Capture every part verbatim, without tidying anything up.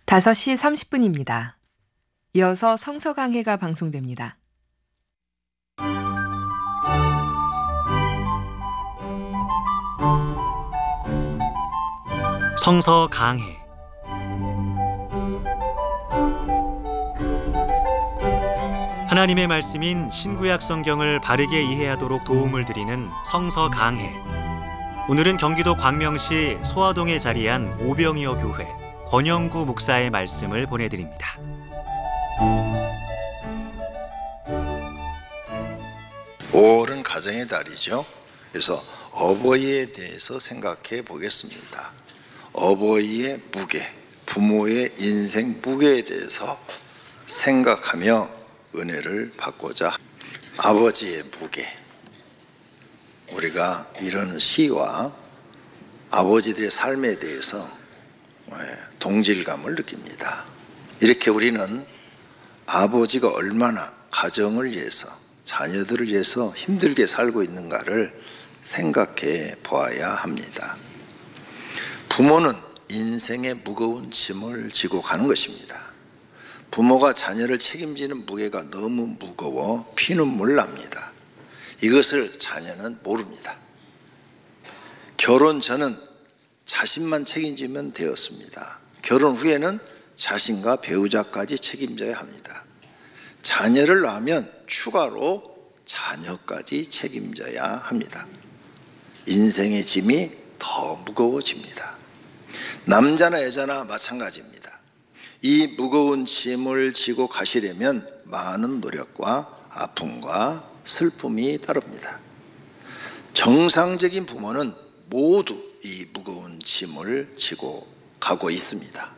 다섯 시 삼십 분입니다. 이어서 성서강해가 방송됩니다. 성서강해. 하나님의 말씀인 신구약 성경을 바르게 이해하도록 도움을 드리는 성서강해. 오늘은 경기도 광명시 소화동에 자리한 오병이어 교회 권영구 목사의 말씀을 보내드립니다. 오월은 가정의 달이죠. 그래서 어버이에 대해서 생각해 보겠습니다. 어버이의 무게, 부모의 인생 무게에 대해서 생각하며 은혜를 받고자. 아버지의 무게. 우리가 이런 시와 아버지들의 삶에 대해서 동질감을 느낍니다. 이렇게 우리는 아버지가 얼마나 가정을 위해서, 자녀들을 위해서 힘들게 살고 있는가를 생각해 보아야 합니다. 부모는 인생의 무거운 짐을 지고 가는 것입니다. 부모가 자녀를 책임지는 무게가 너무 무거워 피눈물 납니다. 이것을 자녀는 모릅니다. 결혼 전은 자신만 책임지면 되었습니다. 결혼 후에는 자신과 배우자까지 책임져야 합니다. 자녀를 낳으면 추가로 자녀까지 책임져야 합니다. 인생의 짐이 더 무거워집니다. 남자나 여자나 마찬가지입니다. 이 무거운 짐을 지고 가시려면 많은 노력과 아픔과 슬픔이 따릅니다. 정상적인 부모는 모두 이 무거운 짐을 지고 가고 있습니다.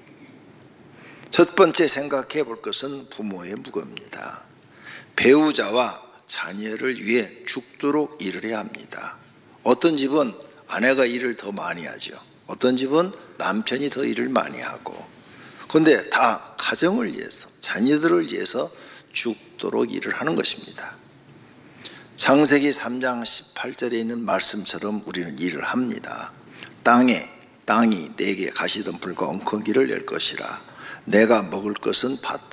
첫 번째 생각해 볼 것은 부모의 무게입니다. 배우자와 자녀를 위해 죽도록 일을 해야 합니다. 어떤 집은 아내가 일을 더 많이 하죠. 어떤 집은 남편이 더 일을 많이 하고, 그런데 다 가정을 위해서, 자녀들을 위해서 죽도록 일을 하는 것입니다. 창세기 삼 장 십팔 절에 있는 말씀처럼 우리는 일을 합니다. 땅에 땅이 내게 가시던 풀과 엉겅기를 낼 것이라. 내가 먹을 것은 밭에